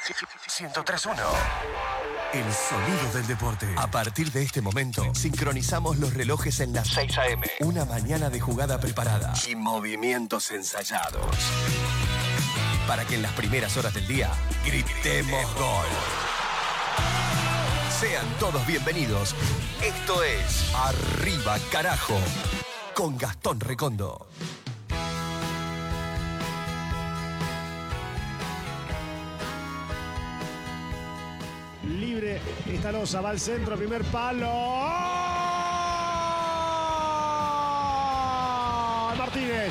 103.1. El sonido del deporte. A partir de este momento, sincronizamos los relojes en las 6 a.m. Una mañana de jugada preparada y movimientos ensayados. Para que en las primeras horas del día gritemos gol. Sean todos bienvenidos. Esto es Arriba Carajo, con Gastón Recondo. Libre esta losa, va al centro, primer palo. ¡Oh! Martínez.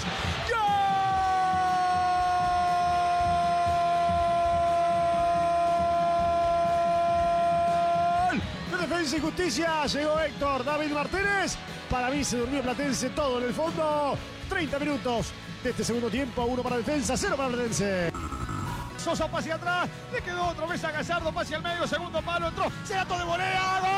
¡Gol! De Defensa y Justicia llegó Héctor David Martínez. Para mí se durmió Platense todo en el fondo. 30 minutos de este segundo tiempo. 1 para Defensa, 0 para Platense. Sosa pase atrás, le quedó otra vez a Gallardo, pase al medio, segundo palo, entró, Cerato de volea, ¡gol!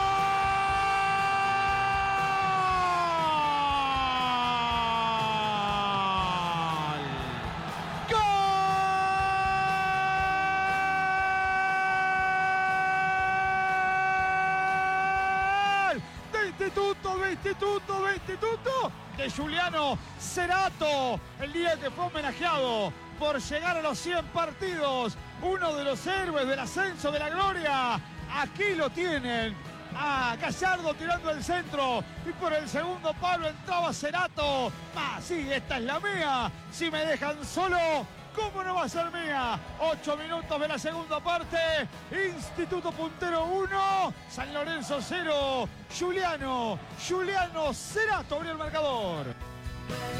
¡Gol! De instituto de Juliano Cerato, el día que fue homenajeado por llegar a los 100 partidos, uno de los héroes del ascenso de la gloria. Aquí lo tienen, a Gallardo tirando el centro y por el segundo palo entraba Cerato. Sí, esta es la mía, si me dejan solo, ¿cómo no va a ser mía? 8 minutos de la segunda parte, Instituto Puntero 1, San Lorenzo 0, Juliano Cerato abrió el marcador.